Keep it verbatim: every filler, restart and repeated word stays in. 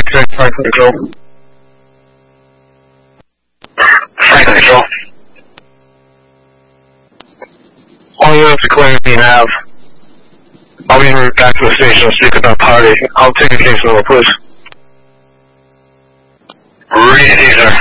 check flight control. Flight control. All units are clear if you have. I'll be moved back to the station so you can not party. I'll take a case over, please. Ready, sir.